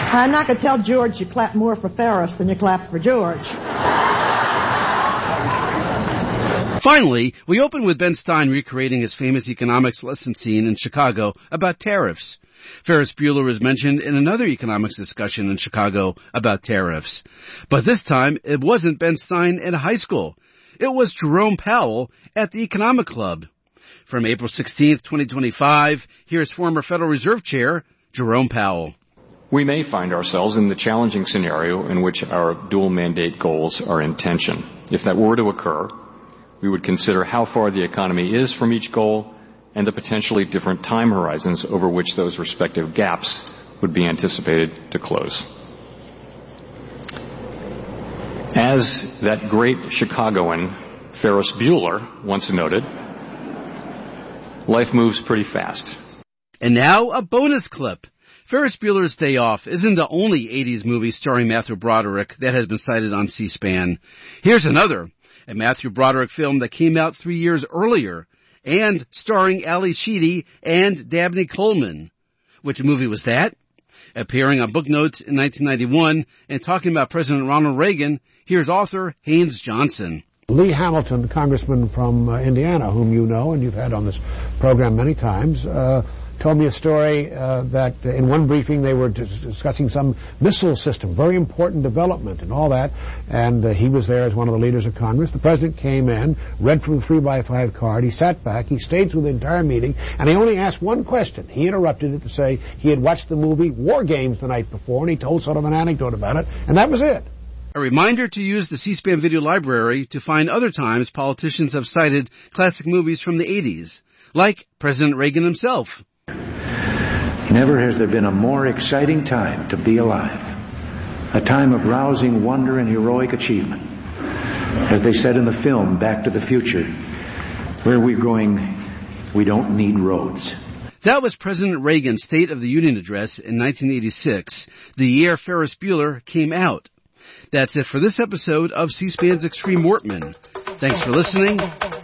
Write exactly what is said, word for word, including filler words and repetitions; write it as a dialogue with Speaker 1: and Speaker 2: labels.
Speaker 1: I'm not going to tell George you clap more for Ferris than you clap for George.
Speaker 2: Finally, we open with Ben Stein recreating his famous economics lesson scene in Chicago about tariffs. Ferris Bueller is mentioned in another economics discussion in Chicago about tariffs. But this time, it wasn't Ben Stein at a high school. It was Jerome Powell at the Economic Club. From April sixteenth, twenty twenty-five, here's former Federal Reserve Chair Jerome Powell.
Speaker 3: We may find ourselves in the challenging scenario in which our dual mandate goals are in tension. If that were to occur, we would consider how far the economy is from each goal and the potentially different time horizons over which those respective gaps would be anticipated to close. As that great Chicagoan Ferris Bueller once noted, life moves pretty fast.
Speaker 2: And now a bonus clip. Ferris Bueller's Day Off isn't the only eighties movie starring Matthew Broderick that has been cited on C-SPAN. Here's another, a Matthew Broderick film that came out three years earlier and starring Ali Sheedy and Dabney Coleman. Which movie was that? Appearing on Booknotes in nineteen ninety-one and talking about President Ronald Reagan, here's author Haynes Johnson.
Speaker 4: Lee Hamilton, congressman from uh, Indiana, whom you know and you've had on this program many times, uh, told me a story uh, that uh, in one briefing they were dis- discussing some missile system, very important development and all that, and uh, he was there as one of the leaders of Congress. The president came in, read from the three by five card, he sat back, he stayed through the entire meeting, and he only asked one question. He interrupted it to say he had watched the movie War Games the night before, and he told sort of an anecdote about it, and that was it.
Speaker 2: A reminder to use the C-SPAN video library to find other times politicians have cited classic movies from the eighties, like President Reagan himself.
Speaker 5: Never has there been a more exciting time to be alive, a time of rousing wonder and heroic achievement. As they said in the film Back to the Future, where we're going, we don't need roads.
Speaker 2: That was President Reagan's State of the Union address in nineteen eighty-six, the year Ferris Bueller came out. That's it for this episode of C-SPAN's Extreme Wortman. Thanks for listening.